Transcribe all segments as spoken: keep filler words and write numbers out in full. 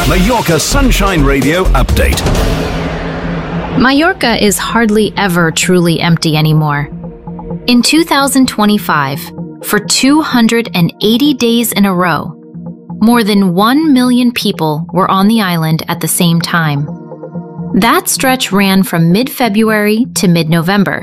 Mallorca Sunshine Radio update. Mallorca is hardly ever truly empty anymore. In two thousand twenty-five, for two hundred eighty days in a row, more than one million people were on the island at the same time. That stretch ran from mid-February to mid-November.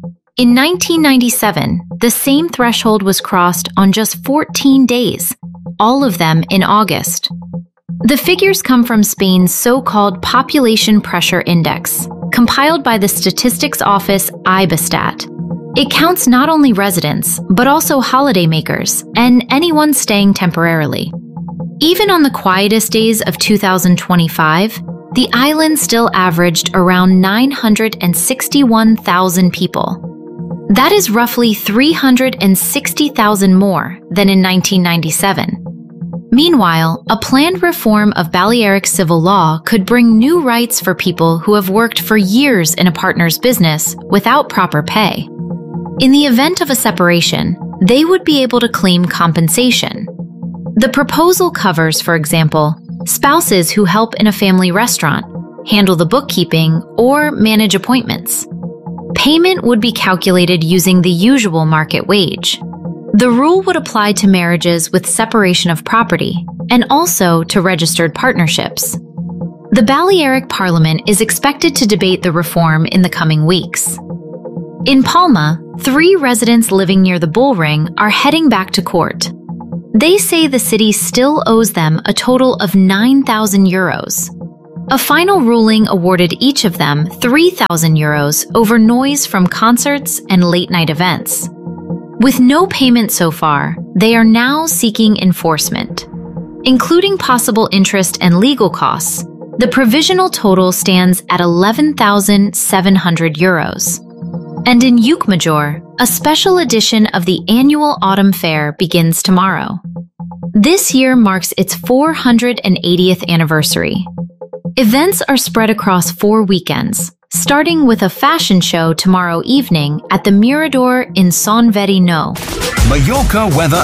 In nineteen ninety-seven, the same threshold was crossed on just fourteen days, all of them in August. The figures come from Spain's so-called Population Pressure Index, compiled by the statistics office Ibestat. It counts not only residents, but also holidaymakers and anyone staying temporarily. Even on the quietest days of two thousand twenty-five, the island still averaged around nine hundred sixty-one thousand people. That is roughly three hundred sixty thousand more than in nineteen ninety-seven. Meanwhile, a planned reform of Balearic civil law could bring new rights for people who have worked for years in a partner's business without proper pay. In the event of a separation, they would be able to claim compensation. The proposal covers, for example, spouses who help in a family restaurant, handle the bookkeeping, or manage appointments. Payment would be calculated using the usual market wage. The rule would apply to marriages with separation of property and also to registered partnerships. The Balearic Parliament is expected to debate the reform in the coming weeks. In Palma, three residents living near the bull ring are heading back to court. They say the city still owes them a total of nine thousand euros. A final ruling awarded each of them three thousand euros over noise from concerts and late-night events. With no payment so far, they are now seeking enforcement. Including possible interest and legal costs, the provisional total stands at eleven thousand seven hundred euros. And in Llucmajor, a special edition of the annual Autumn Fair begins tomorrow. This year marks its four hundred eightieth anniversary. Events are spread across four weekends, starting with a fashion show tomorrow evening at the Mirador in Son Verino. Mallorca weather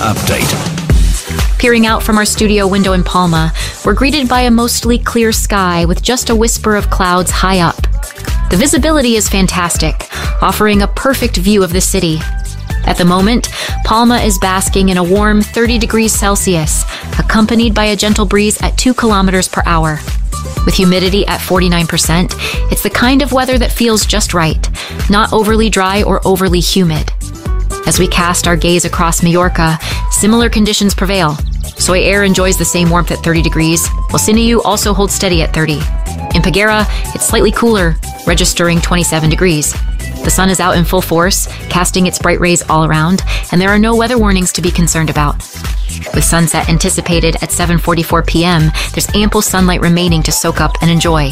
update. Peering out from our studio window in Palma, we're greeted by a mostly clear sky with just a whisper of clouds high up. The visibility is fantastic, offering a perfect view of the city. At the moment, Palma is basking in a warm thirty degrees Celsius, accompanied by a gentle breeze at two kilometers per hour. With humidity at forty-nine percent, it's the kind of weather that feels just right, not overly dry or overly humid. As we cast our gaze across Mallorca, similar conditions prevail. Soy Air enjoys the same warmth at thirty degrees, while Siniu also holds steady at thirty. In Peguera, it's slightly cooler, registering twenty-seven degrees. The sun is out in full force, casting its bright rays all around, and there are no weather warnings to be concerned about. With sunset anticipated at seven forty-four p m, there's ample sunlight remaining to soak up and enjoy.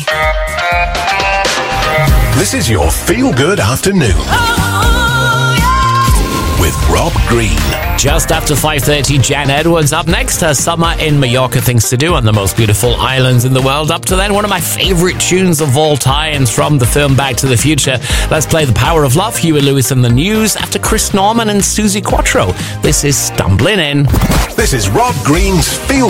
This is your feel-good afternoon. Oh, yeah. With Rob Green. Just after five thirty, Jan Edwards up next. Her Summer in Mallorca, things to do on the most beautiful islands in the world. Up to then, one of my favorite tunes of all times from the film Back to the Future. Let's play The Power of Love, Huey Lewis and the News, after Chris Norman and Suzi Quatro. This is Stumbling In. This is Rob Green's Feel